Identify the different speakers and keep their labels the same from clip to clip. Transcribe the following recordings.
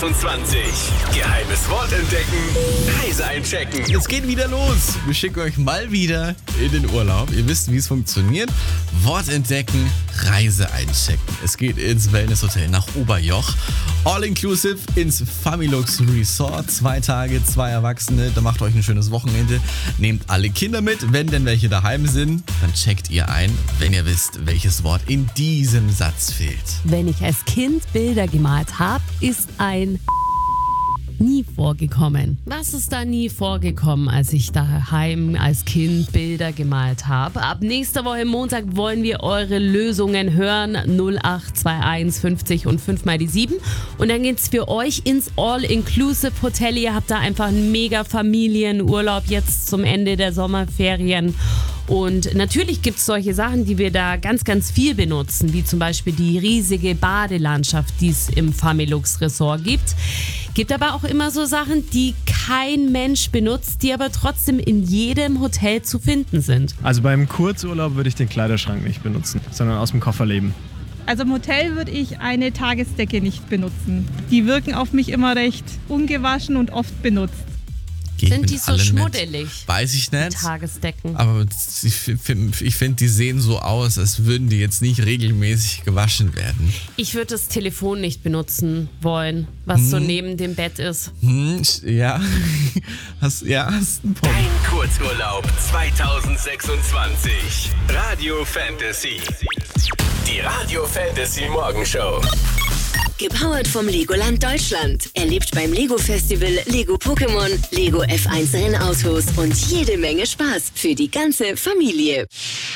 Speaker 1: 2026. Geheimes Wort entdecken, Reise einchecken.
Speaker 2: Es geht wieder los. Wir schicken euch mal wieder in den Urlaub. Ihr wisst, wie es funktioniert. Wort entdecken, Reise einchecken. Es geht ins Wellnesshotel nach Oberjoch. All inclusive ins Familux Resort. 2 Tage, 2 Erwachsene. Da macht euch ein schönes Wochenende. Nehmt alle Kinder mit. Wenn denn welche daheim sind, dann checkt ihr ein, wenn ihr wisst, welches Wort in diesem Satz fehlt.
Speaker 3: Wenn ich als Kind Bilder gemalt habe, ist ein nie vorgekommen. Was ist da nie vorgekommen, als ich daheim als Kind Bilder gemalt habe? Ab nächster Woche Montag wollen wir eure Lösungen hören. 0821 50 und 5 mal die 7. Und dann geht's für euch ins All-Inclusive Hotel. Ihr habt da einfach einen mega Familienurlaub jetzt zum Ende der Sommerferien. Und natürlich gibt es solche Sachen, die wir da ganz, ganz viel benutzen, wie zum Beispiel die riesige Badelandschaft, die es im Familux Resort gibt. Gibt aber auch immer so Sachen, die kein Mensch benutzt, die aber trotzdem in jedem Hotel zu finden sind.
Speaker 4: Also beim Kurzurlaub würde ich den Kleiderschrank nicht benutzen, sondern aus dem Koffer leben.
Speaker 5: Also im Hotel würde ich eine Tagesdecke nicht benutzen. Die wirken auf mich immer recht ungewaschen und oft benutzt.
Speaker 3: Sind die so schmuddelig?
Speaker 2: Weiß ich nicht.
Speaker 3: Tagesdecken.
Speaker 2: Aber ich finde, die sehen so aus, als würden die jetzt nicht regelmäßig gewaschen werden.
Speaker 3: Ich würde das Telefon nicht benutzen wollen, was so neben dem Bett ist.
Speaker 2: Ja, hast einen Punkt.
Speaker 1: Dein Kurzurlaub 2026. Radio Fantasy. Die Radio Fantasy Morgenshow.
Speaker 6: Gepowert vom Legoland Deutschland. Erlebt beim Lego Festival Lego Pokémon, Lego F1 Rennautos und jede Menge Spaß für die ganze Familie.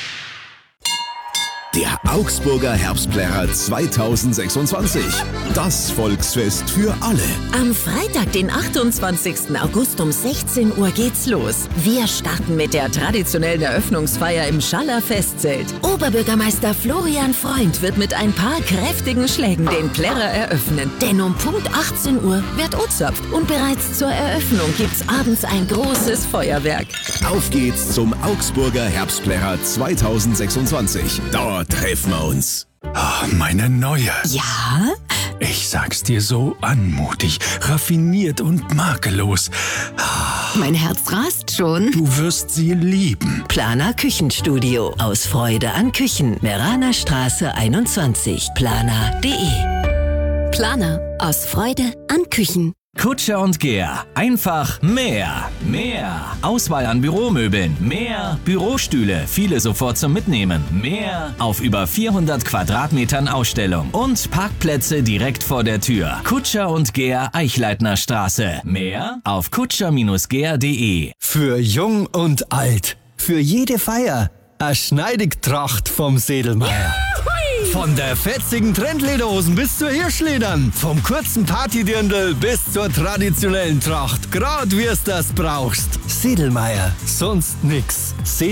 Speaker 7: Der Augsburger Herbstplärrer 2026. Das Volksfest für alle.
Speaker 8: Am Freitag, den 28. August um 16 Uhr geht's los. Wir starten mit der traditionellen Eröffnungsfeier im Schaller Festzelt. Oberbürgermeister Florian Freund wird mit ein paar kräftigen Schlägen den Plärrer eröffnen. Denn um Punkt 18 Uhr wird ozapft und bereits zur Eröffnung gibt's abends ein großes Feuerwerk.
Speaker 7: Auf geht's zum Augsburger Herbstplärrer 2026. Dort treffen wir uns.
Speaker 9: Meine neue.
Speaker 8: Ja?
Speaker 9: Ich sag's dir, so anmutig, raffiniert und makellos.
Speaker 8: Mein Herz rast schon.
Speaker 9: Du wirst sie lieben.
Speaker 8: Planer Küchenstudio. Aus Freude an Küchen. Meraner Straße 21. Planer.de. Planer. Aus Freude an Küchen.
Speaker 10: Kutscher und Gehr. Einfach mehr. Mehr. Auswahl an Büromöbeln. Mehr Bürostühle. Viele sofort zum Mitnehmen. Mehr auf über 400 Quadratmetern Ausstellung. Und Parkplätze direkt vor der Tür. Kutscher und Gehr, Eichleitner Straße. Mehr auf kutscher-gehr.de.
Speaker 11: Für jung und alt. Für jede Feier. Eine Schneidigtracht vom Sedelmeier. Von der fetzigen Trendlederhosen bis zur Hirschledern. Vom kurzen Partydirndl bis zur traditionellen Tracht. Grad wie es das brauchst. Sedelmeier. Sonst nix.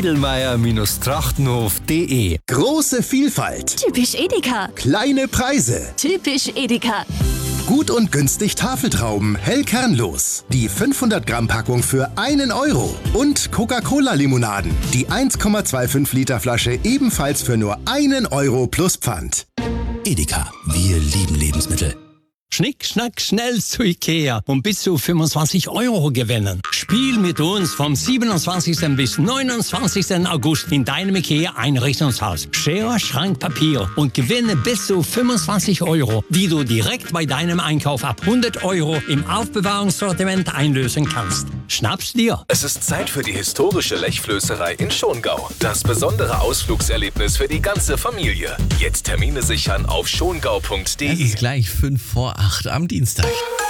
Speaker 11: Sedelmeier-trachtenhof.de.
Speaker 7: Große Vielfalt.
Speaker 8: Typisch Edeka.
Speaker 7: Kleine Preise.
Speaker 8: Typisch Edeka.
Speaker 7: Gut und günstig Tafeltrauben, hellkernlos. Die 500 Gramm Packung für 1 Euro. Und Coca-Cola-Limonaden. Die 1,25 Liter Flasche ebenfalls für nur 1 Euro plus Pfand.
Speaker 11: Edeka. Wir lieben Lebensmittel.
Speaker 12: Schnick, schnack, schnell zu Ikea und bis zu 25 Euro gewinnen. Spiel mit uns vom 27. bis 29. August in deinem Ikea-Einrichtungshaus. Schere, Schrank, Papier und gewinne bis zu 25 Euro, die du direkt bei deinem Einkauf ab 100 Euro im Aufbewahrungssortiment einlösen kannst. Schnapp's dir!
Speaker 1: Es ist Zeit für die historische Lechflößerei in Schongau. Das besondere Ausflugserlebnis für die ganze Familie. Jetzt Termine sichern auf schongau.de.
Speaker 2: Es ist gleich 5 vor 8 am Dienstag.